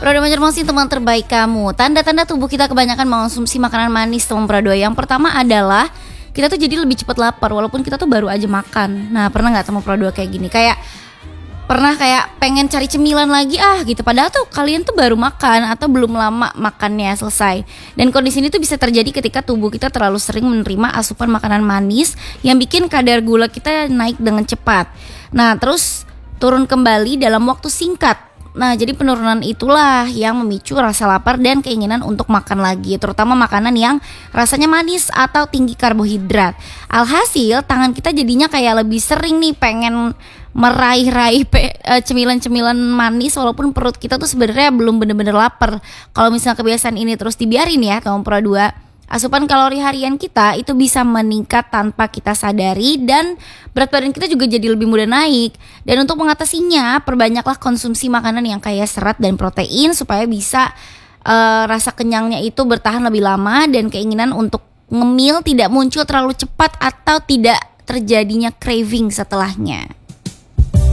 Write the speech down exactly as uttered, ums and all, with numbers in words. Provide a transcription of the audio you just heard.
Prodo Banjarmasin, teman terbaik kamu. Tanda-tanda tubuh kita kebanyakan mengonsumsi makanan manis, teman Prodo. Yang pertama adalah kita tuh jadi lebih cepat lapar walaupun kita tuh baru aja makan. Nah, pernah nggak teman Prodo kayak gini? Kayak pernah kayak pengen cari cemilan lagi ah gitu. Padahal tuh kalian tuh baru makan atau belum lama makannya selesai. Dan kondisi ini tuh bisa terjadi ketika tubuh kita terlalu sering menerima asupan makanan manis yang bikin kadar gula kita naik dengan cepat. Nah, terus turun kembali dalam waktu singkat. Nah, jadi penurunan itulah yang memicu rasa lapar dan keinginan untuk makan lagi, terutama makanan yang rasanya manis atau tinggi karbohidrat. Alhasil, tangan kita jadinya kayak lebih sering nih pengen meraih-raih pe- uh, cemilan-cemilan manis walaupun perut kita tuh sebenarnya belum bener-bener lapar. Kalau misalnya kebiasaan ini terus dibiarin ya, kaum Pro dua, asupan kalori harian kita itu bisa meningkat tanpa kita sadari dan berat badan kita juga jadi lebih mudah naik. Dan untuk mengatasinya, perbanyaklah konsumsi makanan yang kaya serat dan protein supaya bisa uh, rasa kenyangnya itu bertahan lebih lama dan keinginan untuk ngemil tidak muncul terlalu cepat atau tidak terjadinya craving setelahnya.